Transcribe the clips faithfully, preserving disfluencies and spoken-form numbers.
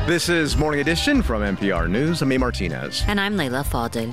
This is Morning Edition from N P R News. I'm A. Martinez. And I'm Layla Fadil.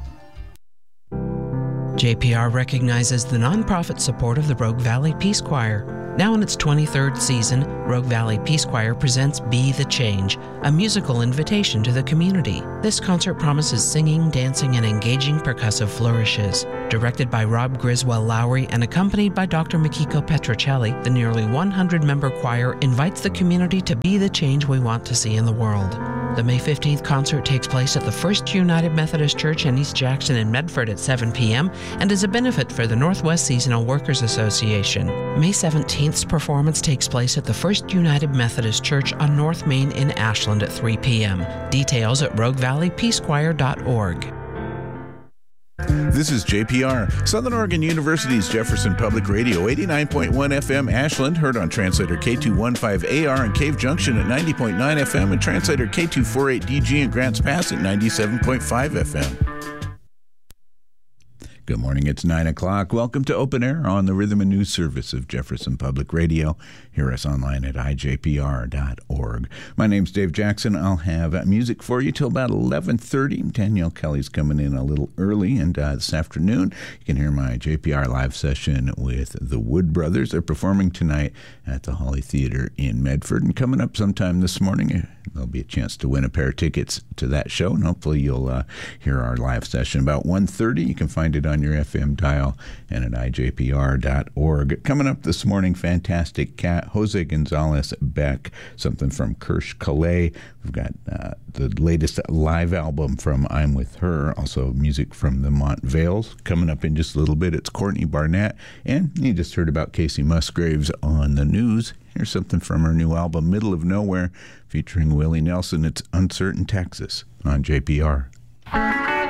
J P R recognizes the nonprofit support of the Rogue Valley Peace Choir. Now in its twenty-third season, Rogue Valley Peace Choir presents Be the Change, a musical invitation to the community. This concert promises singing, dancing, and engaging percussive flourishes. Directed by Rob Griswold Lowry and accompanied by Doctor Mikiko Petrocelli, the nearly one hundred member choir invites the community to be the change we want to see in the world. The May fifteenth concert takes place at the First United Methodist Church in East Jackson and Medford at seven p.m. and is a benefit for the Northwest Seasonal Workers Association. May seventeenth's performance takes place at the First United Methodist Church on North Main in Ashland at three p.m. Details at rogue valley peace choir dot org. This is J P R, Southern Oregon University's Jefferson Public Radio, eighty-nine point one F M Ashland, heard on translator K two fifteen A R in Cave Junction at ninety point nine F M and translator K two forty-eight D G in Grants Pass at ninety-seven point five F M. Good morning, it's nine o'clock. Welcome to Open Air on the Rhythm and News Service of Jefferson Public Radio. Hear us online at I J P R dot org. My name's Dave Jackson. I'll have music for you till about eleven thirty. Danielle Kelly's coming in a little early, and uh, this afternoon you can hear my J P R live session with the Wood Brothers. They're performing tonight at the Holly Theater in Medford, and coming up sometime this morning, there'll be a chance to win a pair of tickets to that show, and hopefully you'll uh, hear our live session about one thirty. You can find it on your F M dial and at I J P R dot org. Coming up this morning, Fantastic Cat, Jose Gonzalez Beck, something from Kirsch Calais. We've got uh, the latest live album from I'm With Her, also music from the Montvales. Coming up in just a little bit, it's Courtney Barnett, and you just heard about Casey Musgraves on the news. Here's something from her new album, Middle of Nowhere, featuring Willie Nelson. It's Uncertain Texas on J P R.